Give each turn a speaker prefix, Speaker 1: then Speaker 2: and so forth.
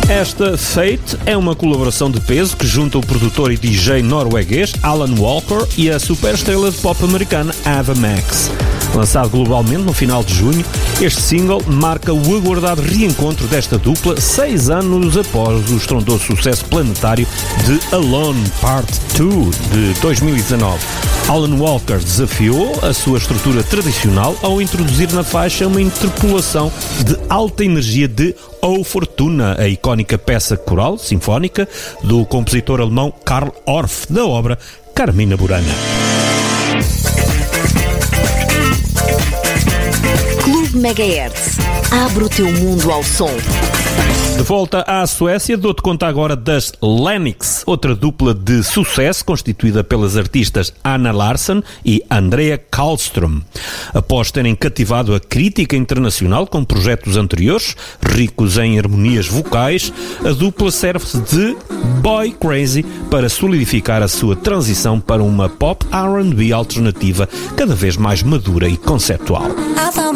Speaker 1: Esta Fate é uma colaboração de peso que junta o produtor e DJ norueguês Alan Walker e a superestrela de pop americana Ava Max. Lançado globalmente no final de junho, este single marca o aguardado reencontro desta dupla 6 anos após o estrondoso sucesso planetário de Alone Part 2 de 2019. Alan Walker desafiou a sua estrutura tradicional ao introduzir na faixa uma interpolação de alta energia de O Fortuna, a icónica peça coral sinfónica do compositor alemão Karl Orff, da obra Carmina Burana.
Speaker 2: Clube Megahertz. Abre o teu mundo ao som.
Speaker 1: De volta à Suécia, dou-te conta agora das Lennox, outra dupla de sucesso constituída pelas artistas Anna Larsson e Andrea Karlström. Após terem cativado a crítica internacional com projetos anteriores, ricos em harmonias vocais, a dupla serve-se de Boy Crazy para solidificar a sua transição para uma pop R&B alternativa cada vez mais madura e conceptual.